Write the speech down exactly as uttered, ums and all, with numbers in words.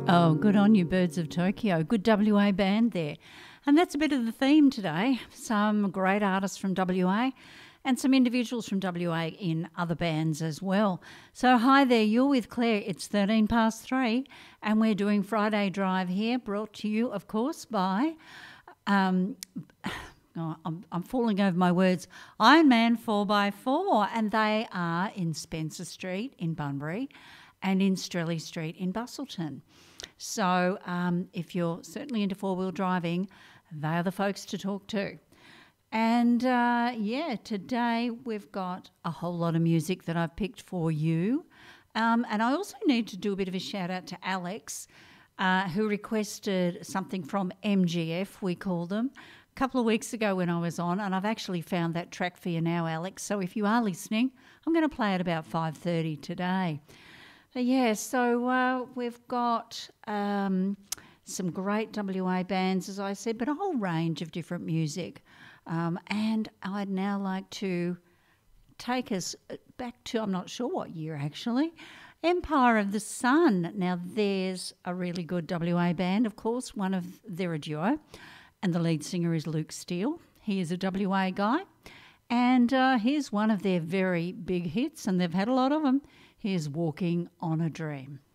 Oh, good on you, Birds of Tokyo. Good W A band there. And that's a bit of the theme today. Some great artists from W A and some individuals from W A in other bands as well. So hi there, you're with Claire. It's thirteen past three and we're doing Friday Drive here, brought to you, of course, by... Um, oh, I'm, I'm falling over my words. Iron Man four by four, and they are in Spencer Street in Bunbury and in Strelley Street in Busselton. So um, if you're certainly into four-wheel driving, they are the folks to talk to. And, uh, yeah, today we've got a whole lot of music that I've picked for you. Um, and I also need to do a bit of a shout-out to Alex, uh, who requested something from M G F, we call them, a couple of weeks ago when I was on, and I've actually found that track for you now, Alex. So if you are listening, I'm going to play it about five thirty today. But yeah, so uh, we've got um, some great W A bands, as I said, but a whole range of different music. Um, and I'd now like to take us back to, I'm not sure what year actually, Empire of the Sun. Now, there's a really good W A band, of course, one of, they're a duo, and the lead singer is Luke Steele. He is a W A guy, and uh, here's one of their very big hits, and they've had a lot of them. Here's Walking on a Dream.